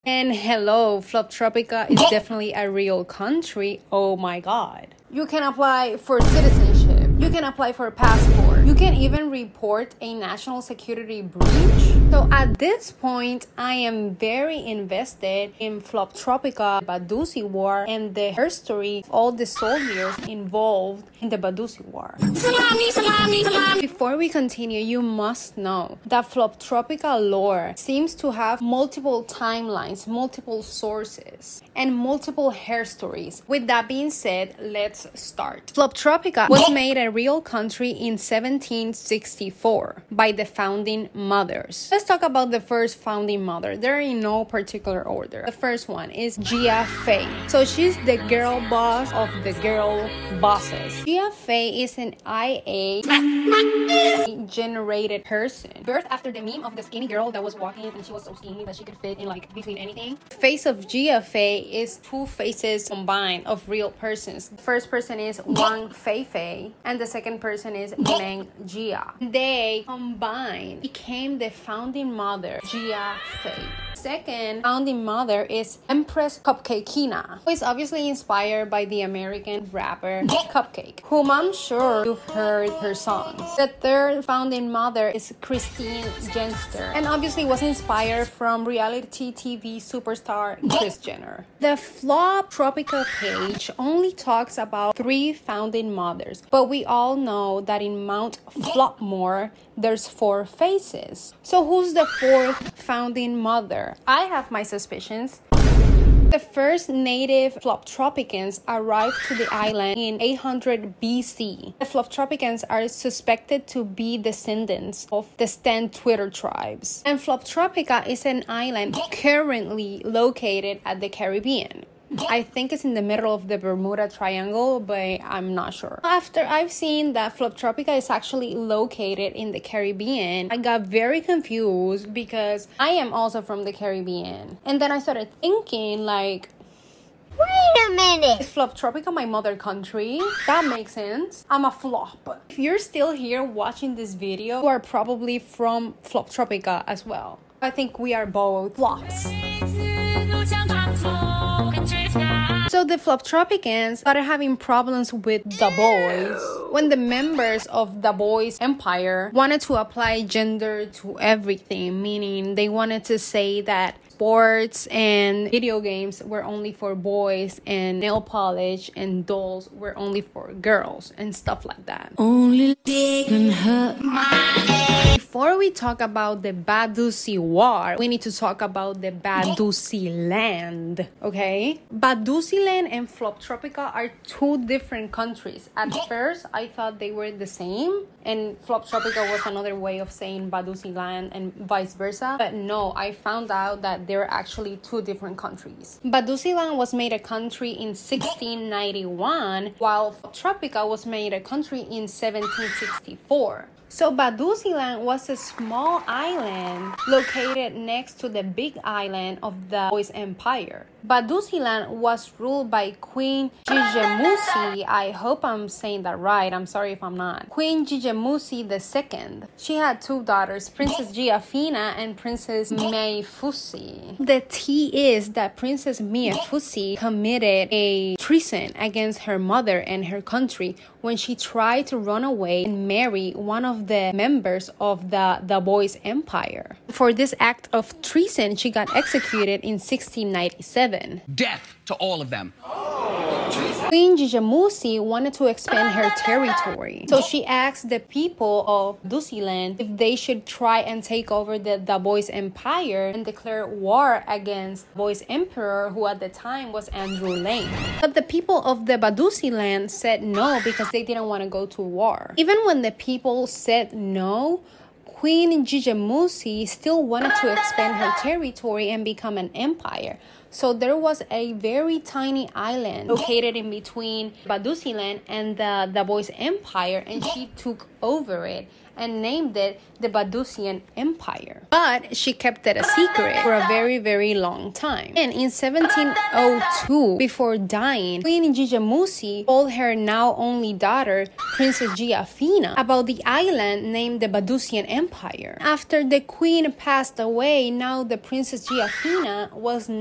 And hello, Floptropica is definitely a real country. Oh my god. You can apply for citizenship. You can apply for a passport. You can even report a national security breach. So at this point, I am very invested in Floptropica Badusi War and the history of all the soldiers involved in the Badusi War. Before we continue, you must know that Floptropica lore seems to have multiple timelines, multiple sources, and multiple hair stories. With that being said, let's start. Floptropica was made a real country in 1764 by the founding mothers. Let's talk about the first founding mother. They're in no particular order. The first one is Gia Fei. So she's the girl boss of the girl bosses. Gia Fei is an IA generated person. Birthed after the meme of the skinny girl that was walking and she was so skinny that she could fit in like between anything. The face of Gia Fei is two faces combined of real persons. The first person is Wang Feifei and the second person is Meng Jia. They combined became the founding mother Gia Fei. Second founding mother is Empress Cupcakeina, who is obviously inspired by the American rapper Cupcake, whom I'm sure you've heard her songs. The third founding mother is Christine Jenster, and obviously was inspired from reality TV superstar Kris Jenner. The Floptropica page only talks about 3 founding mothers, but we all know that in Mount Flopmore, there's 4 faces. So who's the 4th founding mother? I have my suspicions. The first native Floptropicans arrived to the island in 800 BC. The Floptropicans are suspected to be descendants of the Stan Twitter tribes. And Floptropica is an island currently located at the Caribbean. I think it's in the middle of the Bermuda Triangle, but I'm not sure. After I've seen that Floptropica is actually located in the Caribbean, I got very confused because I am also from the Caribbean. And then I started thinking like, wait a minute! Is Floptropica my mother country? That makes sense. I'm a flop. If you're still here watching this video, you are probably from Floptropica as well. I think we are both flops. So the Floptropicans started having problems with the boys when the members of the boys empire wanted to apply gender to everything, meaning they wanted to say that sports and video games were only for boys and nail polish and dolls were only for girls and stuff like that. Only they can hurt my. Before we talk about the Badusi War, we need to talk about the Badusi Land, okay? Badusi Land and Floptropica are 2 different countries. At first, I thought they were the same, and Floptropica was another way of saying Badusi Land and vice versa. But no, I found out that they're actually 2 different countries. Badusi Land was made a country in 1691, while Floptropica was made a country in 1764. So Badusi Land was a small island located next to the big island of the Boys Empire. Badusi Land was ruled by Queen Jijemusi. I hope I'm saying that right. I'm sorry if I'm not. Queen Jijemusi II. She had 2 daughters, Princess Giafina and Princess Meifusi. The tea is that Princess Meifusi committed a treason against her mother and her country when she tried to run away and marry one of the members of the Boys Empire. For this act of treason, she got executed in 1697. Death to all of them. Queen Jijemusi wanted to expand her territory, so she asked the people of Badusi Land if they should try and take over the Boys Empire and declare war against Boys Emperor, who at the time was Andrew Lane. But the people of the Badusi Land said no because they didn't want to go to war. Even when the people said no, Queen Jijemusi still wanted to expand her territory and become an empire. So there was a very tiny island located in between Badusi Land and the Boys Empire, and she took over it and named it the Badusian Empire. But she kept it a secret for a very, very long time. And in 1702, before dying, Queen Gijamusi told her now only daughter, Princess Giafina, about the island named the Badusian Empire. After the queen passed away, now the Princess Giafina was